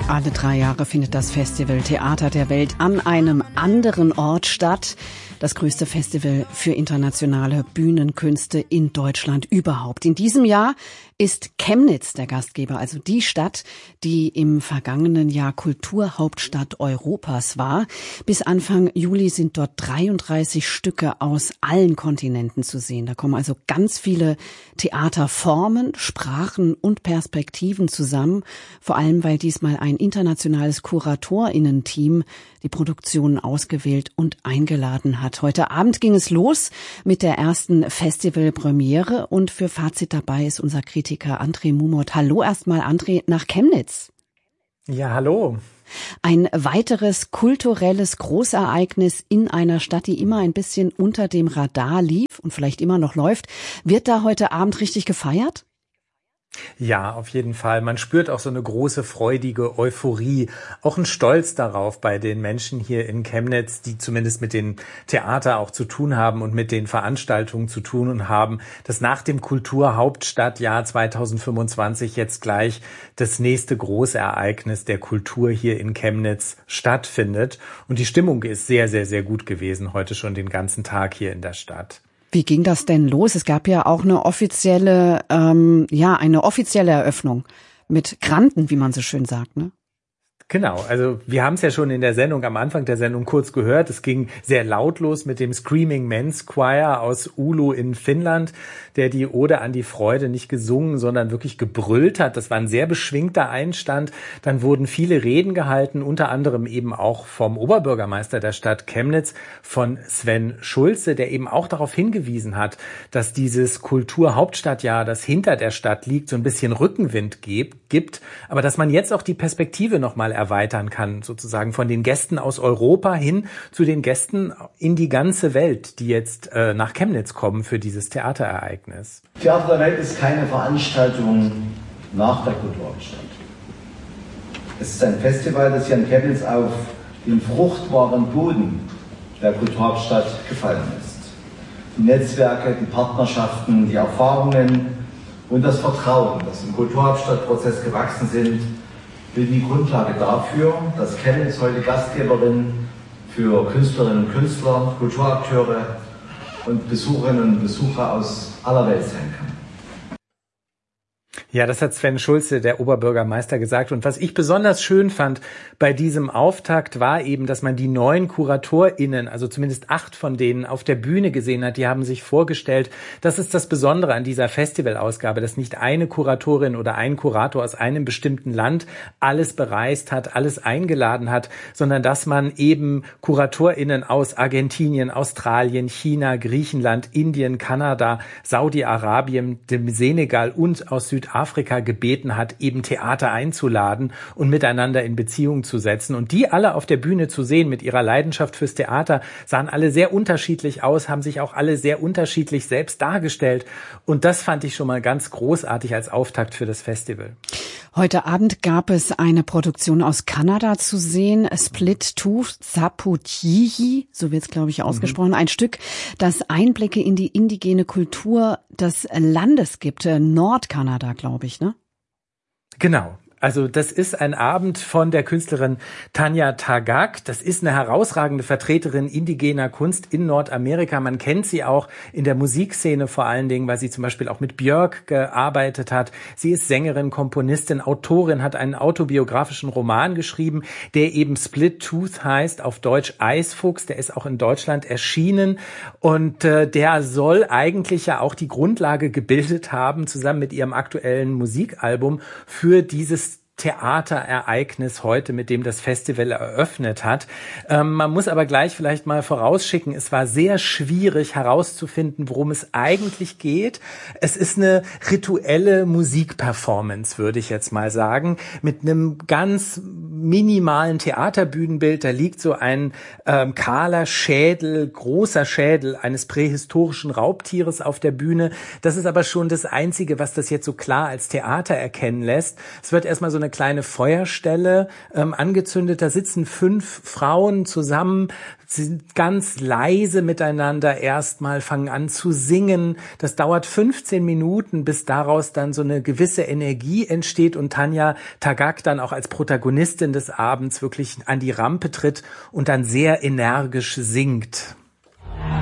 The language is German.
Alle 3 Jahre findet das Festival Theater der Welt an einem anderen Ort statt. Das größte Festival für internationale Bühnenkünste in Deutschland überhaupt. In diesem Jahr ist Chemnitz der Gastgeber, also die Stadt, die im vergangenen Jahr Kulturhauptstadt Europas war. Bis Anfang Juli sind dort 33 Stücke aus allen Kontinenten zu sehen. Da kommen also ganz viele Theaterformen, Sprachen und Perspektiven zusammen. Vor allem, weil diesmal ein internationales KuratorInnen-Team die Produktionen ausgewählt und eingeladen hat. Heute Abend ging es los mit der ersten Festivalpremiere und für Fazit dabei ist unser Kritiker André Mumot. Hallo erstmal André nach Chemnitz. Ja, hallo. Ein weiteres kulturelles Großereignis in einer Stadt, die immer ein bisschen unter dem Radar lief und vielleicht immer noch läuft. Wird da heute Abend richtig gefeiert? Ja, auf jeden Fall. Man spürt auch so eine große, freudige Euphorie, auch ein Stolz darauf bei den Menschen hier in Chemnitz, die zumindest mit den Theater auch zu tun haben und mit den Veranstaltungen zu tun und haben, dass nach dem Kulturhauptstadtjahr 2025 jetzt gleich das nächste Großereignis der Kultur hier in Chemnitz stattfindet. Und die Stimmung ist sehr, sehr, sehr gut gewesen heute schon den ganzen Tag hier in der Stadt. Wie ging das denn los? Es gab ja auch eine offizielle Eröffnung mit Granten, wie man so schön sagt, ne? Genau, also wir haben es ja schon in der Sendung, am Anfang der Sendung kurz gehört. Es ging sehr laut los mit dem Screaming Men's Choir aus Oulu in Finnland, der die Ode an die Freude nicht gesungen, sondern wirklich gebrüllt hat. Das war ein sehr beschwingter Einstand. Dann wurden viele Reden gehalten, unter anderem eben auch vom Oberbürgermeister der Stadt Chemnitz, von Sven Schulze, der eben auch darauf hingewiesen hat, dass dieses Kulturhauptstadtjahr, das hinter der Stadt liegt, so ein bisschen Rückenwind gibt, aber dass man jetzt auch die Perspektive nochmal erweitern kann, sozusagen von den Gästen aus Europa hin zu den Gästen in die ganze Welt, die jetzt nach Chemnitz kommen für dieses Theaterereignis. Theater der Welt ist keine Veranstaltung nach der Kulturhauptstadt. Es ist ein Festival, das hier in Chemnitz auf den fruchtbaren Boden der Kulturhauptstadt gefallen ist. Die Netzwerke, die Partnerschaften, die Erfahrungen und das Vertrauen, das im Kulturhauptstadtprozess gewachsen sind, bilden die Grundlage dafür, dass Chemnitz heute Gastgeberin für Künstlerinnen und Künstler, Kulturakteure und Besucherinnen und Besucher aus aller Welt sein kann. Ja, das hat Sven Schulze, der Oberbürgermeister, gesagt. Und was ich besonders schön fand bei diesem Auftakt war eben, dass man die 9 KuratorInnen, also zumindest 8 von denen, auf der Bühne gesehen hat. Die haben sich vorgestellt. Das ist das Besondere an dieser Festivalausgabe, dass nicht eine Kuratorin oder ein Kurator aus einem bestimmten Land alles bereist hat, alles eingeladen hat, sondern dass man eben KuratorInnen aus Argentinien, Australien, China, Griechenland, Indien, Kanada, Saudi-Arabien, dem Senegal und aus Südafrika gebeten hat, eben Theater einzuladen und miteinander in Beziehung zu setzen. Und die alle auf der Bühne zu sehen mit ihrer Leidenschaft fürs Theater, sahen alle sehr unterschiedlich aus, haben sich auch alle sehr unterschiedlich selbst dargestellt. Und das fand ich schon mal ganz großartig als Auftakt für das Festival. Heute Abend gab es eine Produktion aus Kanada zu sehen, Split Tooth Zaputihi, so wird es, glaube ich, ausgesprochen. Ein Stück, das Einblicke in die indigene Kultur des Landes gibt, Nordkanada, glaube ich, ne? Genau. Also das ist ein Abend von der Künstlerin Tanya Tagaq. Das ist eine herausragende Vertreterin indigener Kunst in Nordamerika. Man kennt sie auch in der Musikszene vor allen Dingen, weil sie zum Beispiel auch mit Björk gearbeitet hat. Sie ist Sängerin, Komponistin, Autorin, hat einen autobiografischen Roman geschrieben, der eben Split Tooth heißt, auf Deutsch Eisfuchs. Der ist auch in Deutschland erschienen und der soll eigentlich ja auch die Grundlage gebildet haben, zusammen mit ihrem aktuellen Musikalbum für dieses Theaterereignis heute, mit dem das Festival eröffnet hat. Man muss aber gleich vielleicht mal vorausschicken, es war sehr schwierig herauszufinden, worum es eigentlich geht. Es ist eine rituelle Musikperformance, würde ich jetzt mal sagen, mit einem ganz minimalen Theaterbühnenbild. Da liegt so ein kahler Schädel, großer Schädel eines prähistorischen Raubtieres auf der Bühne. Das ist aber schon das Einzige, was das jetzt so klar als Theater erkennen lässt. Es wird erstmal so eine kleine Feuerstelle angezündet. Da sitzen 5 Frauen zusammen, sind ganz leise miteinander erstmal, fangen an zu singen. Das dauert 15 Minuten, bis daraus dann so eine gewisse Energie entsteht und Tanja Tagaq dann auch als Protagonistin des Abends wirklich an die Rampe tritt und dann sehr energisch singt.